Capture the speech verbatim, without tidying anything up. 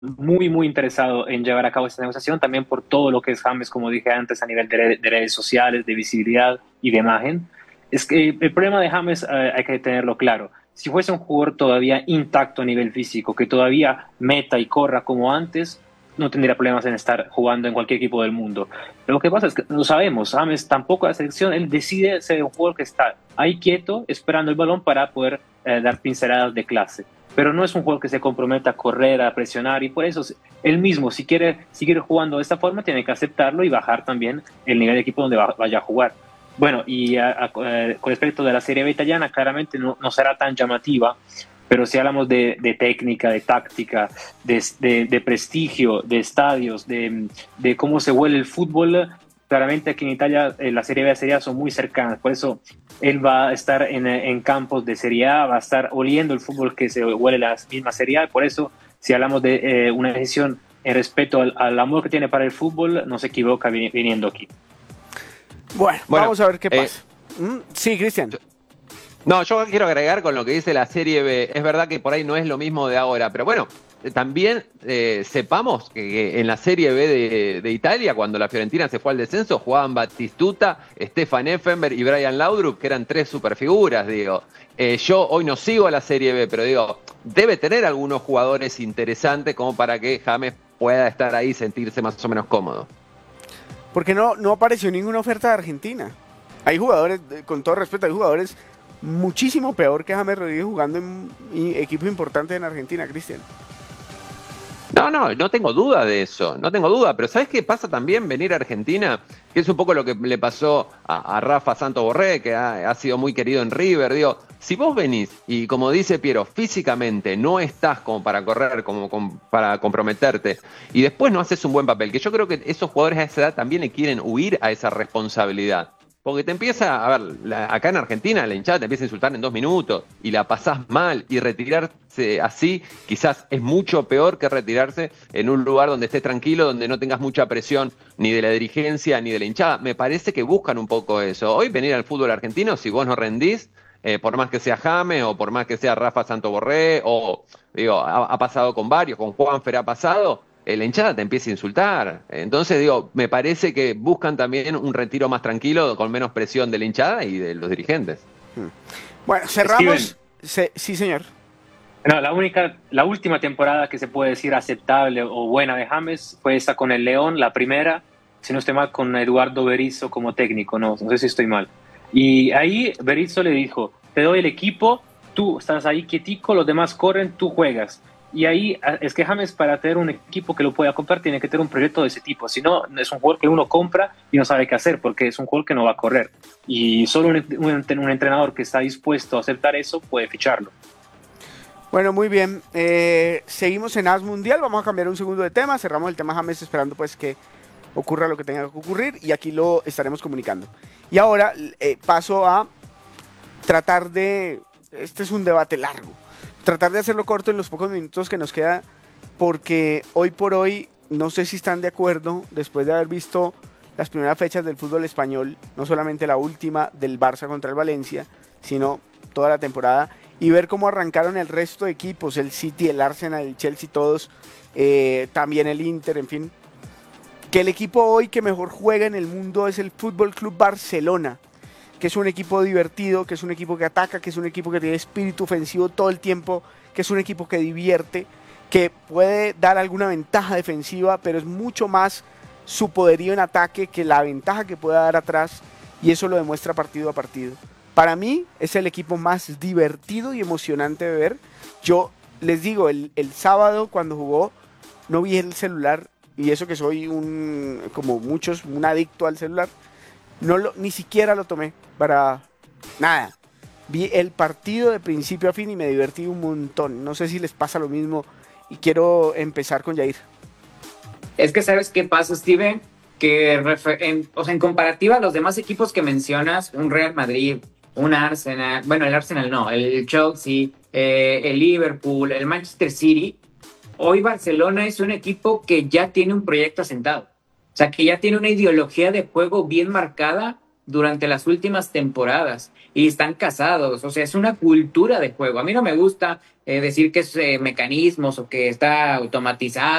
muy, muy interesado en llevar a cabo esta negociación, también por todo lo que es James, como dije antes, a nivel de, de redes sociales, de visibilidad y de imagen. Es que el problema de James eh, hay que tenerlo claro. Si fuese un jugador todavía intacto a nivel físico, que todavía meta y corra como antes, no tendría problemas en estar jugando en cualquier equipo del mundo. Pero lo que pasa es que no sabemos, James tampoco la selección, él decide ser un jugador que está ahí quieto, esperando el balón para poder eh, dar pinceladas de clase, pero no es un jugador que se comprometa a correr, a presionar, y por eso él mismo, si quiere seguir jugando de esta forma, tiene que aceptarlo y bajar también el nivel de equipo donde va, vaya a jugar. Bueno, y a, a, eh, con respecto de la Serie B italiana, claramente no, no será tan llamativa, pero si hablamos de, de técnica, de táctica, de, de, de, prestigio, de estadios, de, de cómo se huele el fútbol, claramente aquí en Italia eh, la Serie B y la Serie A son muy cercanas, por eso él va a estar en, en, campos de Serie A, va a estar oliendo el fútbol que se huele la misma Serie A, por eso si hablamos de eh, una decisión en respeto al, al, amor que tiene para el fútbol, no se equivoca viniendo aquí. Bueno, bueno vamos a ver qué eh, pasa. ¿Mm? Sí, Cristian. No, yo quiero agregar con lo que dice la Serie B. Es verdad que por ahí no es lo mismo de ahora, pero bueno, también eh, sepamos que, que en la Serie B de, de Italia, cuando la Fiorentina se fue al descenso, jugaban Batistuta, Stefan Effenberg y Brian Laudrup, que eran tres superfiguras, digo. Eh, yo hoy no sigo a la Serie B, pero digo, debe tener algunos jugadores interesantes como para que James pueda estar ahí y sentirse más o menos cómodo. Porque no, no apareció ninguna oferta de Argentina. Hay jugadores, con todo respeto, hay jugadores muchísimo peor que James Rodríguez jugando en equipos importantes en Argentina, Cristian. No, no, no tengo duda de eso, no tengo duda, pero ¿sabes qué pasa también venir a Argentina? Que es un poco lo que le pasó a, a Rafa Santos Borré, que ha, ha sido muy querido en River. Digo, si vos venís y, como dice Piero, físicamente no estás como para correr, como, como para comprometerte, y después no haces un buen papel, que yo creo que esos jugadores a esa edad también le quieren huir a esa responsabilidad. Porque te empieza, a ver, la, acá en Argentina la hinchada te empieza a insultar en dos minutos y la pasás mal, y retirarse así quizás es mucho peor que retirarse en un lugar donde estés tranquilo, donde no tengas mucha presión ni de la dirigencia ni de la hinchada. Me parece que buscan un poco eso. Hoy venir al fútbol argentino, si vos no rendís, eh, por más que sea James o por más que sea Rafa Santoborré, o digo, ha, ha pasado con varios, con Juanfer ha pasado, la hinchada te empieza a insultar. Entonces, digo, me parece que buscan también un retiro más tranquilo, con menos presión de la hinchada y de los dirigentes. Bueno, cerramos. Se, sí, señor. No, la única, la última temporada que se puede decir aceptable o buena de James fue esa con el León, la primera, si no estoy mal, con Eduardo Berizzo como técnico, no, no sé si estoy mal. Y ahí Berizzo le dijo, te doy el equipo, tú estás ahí quietico, los demás corren, tú juegas. Y ahí es que James, para tener un equipo que lo pueda comprar, tiene que tener un proyecto de ese tipo. Si no, es un jugador que uno compra y no sabe qué hacer, porque es un jugador que no va a correr. Y solo un, un, un entrenador que está dispuesto a aceptar eso puede ficharlo. Bueno, muy bien. Eh, seguimos en As Mundial. Vamos a cambiar un segundo de tema. Cerramos el tema James esperando pues que ocurra lo que tenga que ocurrir, y aquí lo estaremos comunicando. Y ahora eh, paso a tratar de... Este es un debate largo. Tratar de hacerlo corto en los pocos minutos que nos queda, porque hoy por hoy, no sé si están de acuerdo, después de haber visto las primeras fechas del fútbol español, no solamente la última del Barça contra el Valencia, sino toda la temporada, y ver cómo arrancaron el resto de equipos, el City, el Arsenal, el Chelsea, todos, eh, también el Inter, en fin, que el equipo hoy que mejor juega en el mundo es el Fútbol Club Barcelona, que es un equipo divertido, que es un equipo que ataca, que es un equipo que tiene espíritu ofensivo todo el tiempo, que es un equipo que divierte, que puede dar alguna ventaja defensiva, pero es mucho más su poderío en ataque que la ventaja que pueda dar atrás, y eso lo demuestra partido a partido. Para mí es el equipo más divertido y emocionante de ver. Yo les digo, el, el sábado cuando jugó no vi el celular, y eso que soy un, como muchos, un adicto al celular. No lo, ni siquiera lo tomé para nada. Vi el partido de principio a fin y me divertí un montón. No sé si les pasa lo mismo, y quiero empezar con Jair. Es que ¿sabes qué pasa, Steven? Que en, o sea, en comparativa a los demás equipos que mencionas, un Real Madrid, un Arsenal, bueno, el Arsenal no, el Chelsea, eh, el Liverpool, el Manchester City, hoy Barcelona es un equipo que ya tiene un proyecto asentado. O sea, que ya tiene una ideología de juego bien marcada, durante las últimas temporadas y están casados. O sea, es una cultura de juego. A mí no me gusta eh, decir que es eh, mecanismos o que está automatizado